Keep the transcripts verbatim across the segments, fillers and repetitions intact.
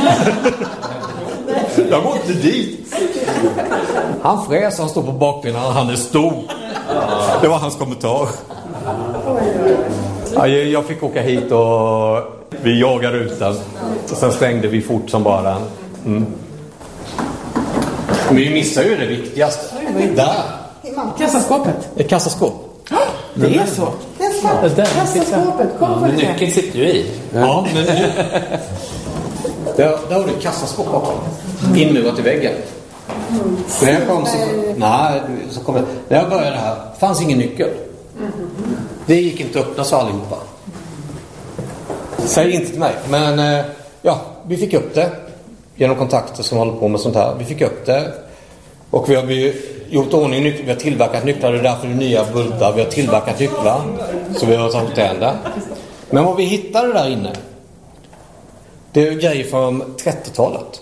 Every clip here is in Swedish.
Jag går inte dit. Han fräser, han står på bakbenen, han är stor. Det var hans kommentar. Ja, jag fick åka hit och vi jagade ut den. Och sen stängde vi fort som bara den. Mm. Men vi missar ju det viktigaste. Där. Kassaskåpet. Ett kassaskåp. Det är så. Kassaskåpet. Kom på det. Nyckeln sitter ju i. Ja, men nu. Där, där har du ett kassaskåp bakom. Inmurat i väggen. Mm. När jag kom så, nej, så kom jag, när jag började här fanns ingen nyckel. Mm. Det gick inte att öppna så allihopa. Säg inte till mig. Men ja, vi fick upp det genom kontakter som håller på med sånt här. Vi fick upp det. Och vi har vi gjort ordning nycklar. Vi har tillverkat nycklar. Det är därför det är nya bultar. Vi har tillverkat nycklar. Så vi har tagit det där. Men vad vi hittade där inne, det är grejer från trettiotalet.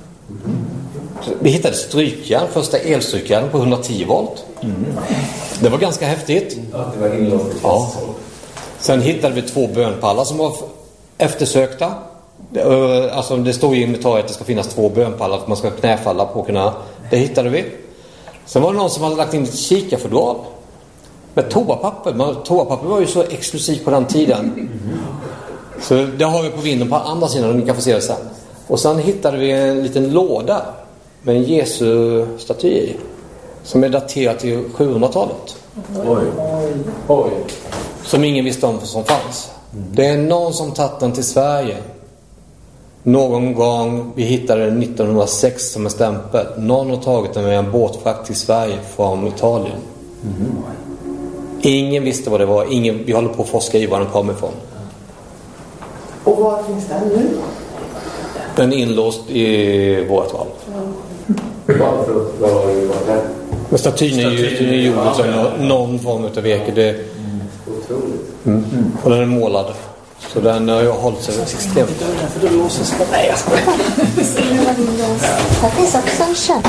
Vi hittade strykjärn, första elstrykjärn på hundratio volt. Mm. Det var ganska häftigt. Ja, det var inlåst. Ja. Sen hittade vi två bönpallar som var eftersökta. Alltså det står i inventariet att det ska finnas två bönpallar för att man ska knäfalla på kunna. Det hittade vi. Sen var det någon som hade lagt in ett kikarfodral med toapapper. Men toapapper var ju så exklusivt på den tiden. Mm. Så det har vi på vinden på andra sidan och ni kan få se det sen. Och sen hittade vi en liten låda med en Jesu-staty i, som är daterad till sjuhundratalet. Oj. Oj. Som ingen visste om som fanns. Mm. Det är någon som tagit den till Sverige. Någon gång, vi hittade den nittonhundrasex som en stämpel. Någon har tagit den med en båtfrakt till Sverige från Italien. Mm. Ingen visste vad det var. Ingen, vi håller på att forska i var den kom ifrån. Och var finns den nu? Den är inlåst i vårt val. Varför var det? Men statyn är ju gjord som någon form av virke. Det... Mm. Otroligt. Mm. Mm. Och den är målad. Så den har jag hållit sig extremt. För då låses det. Nej, jag skojar. Här finns också en köp.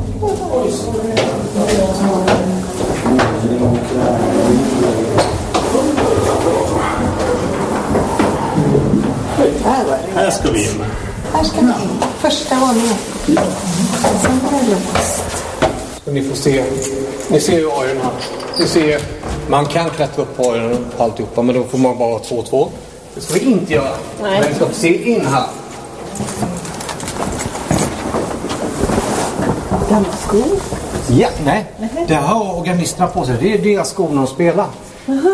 Här ska vi in. Här ska vi in. Första våningen. Sen var det låst. Så ni får se. Ni ser ju ajen här. Ni ser, man kan klättra upp på ajen och alltihopa, men då får man bara två två. Det ska vi inte göra. Nej. Men vi ska se in här. Gamla skor? Ja, nej. Uh-huh. Det har organisterna på sig. Det är deras skor när de spelar. Uh-huh.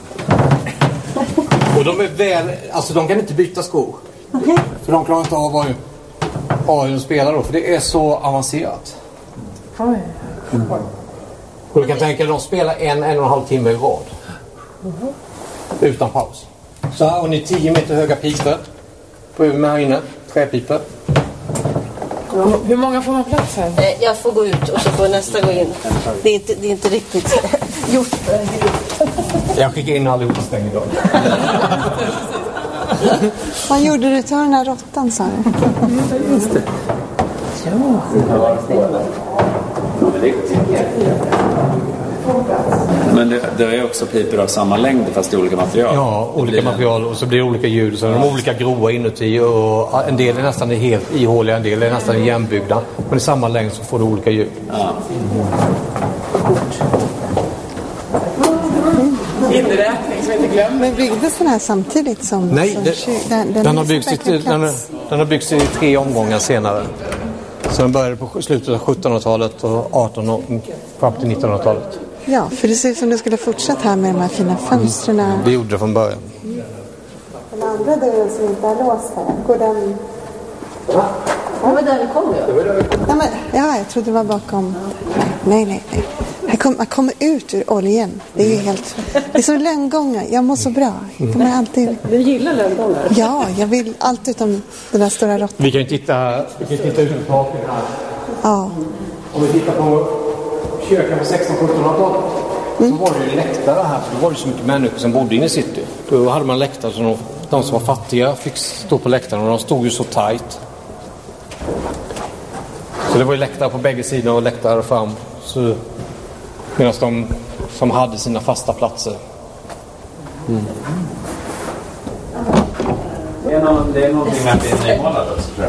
Och de är väl, alltså de kan inte byta skor. Okay. För de klarar inte av vad ajen spelar då, för det är så avancerat. Oj. Mm. Och du kan tänka att de spelar en, en och en halv timme i rad. Uh-huh. Utan paus. Så här har ni tio meter höga pipor på med här inne. Träpipor. Ja, hur många får man plats här? Jag får gå ut och så får nästa gå in. Det är inte, det är inte riktigt gjort för en grupp. Jag skickar in allihop och stänger idag. Vad gjorde du? Ta den här råttan, sa du? Just det. Ja. Men det, det är också pipor av samma längd fast i olika material. Ja, olika material och så blir det olika ljud. Så de är olika grova inuti och en del är nästan helt ihåliga, en del är nästan igenbyggda. Men i samma längd så får du olika ljud. Ja. Inräkning som inte glömmer. Men byggdes den här samtidigt som... Nej, som det, kyr, den, den, den, har byggts i, den, den har byggts i tre omgångar senare. Så den började på slutet av sjuttonhundratalet och artonhundratalet och fram till nittonhundratalet. Ja, för det ser ut som det skulle fortsätta här med de här fina fönstren. Mm. Det gjorde det från början. Mm. Den andra dörren som inte är låst här, går den... Ja, det var där det kom ju. Ja, men, ja, jag trodde det var bakom... Nej, nej, nej. Här kom, man kommer ut ur oljan. Det är ju helt... Det är så lönngångar. Jag mår så bra. De är alltid... Du gillar lönngångar? Ja, jag vill allt utom den där stora råttan. Vi kan ju titta, vi kan titta ut på taken här. Ja. Om vi tittar på kyrkan på sextonhundra-sjuttonhundratalet mm. så var det ju läktare här. För då var det så mycket människor som bodde inne i city. Då hade man läktare så de, de som var fattiga fick stå på läktaren och de stod ju så tajt. Så det var ju läktare på bägge sidor och läktare fram. Så, medan de som hade sina fasta platser. Mm. Det är, någon, det är någonting med att det är nymålat också.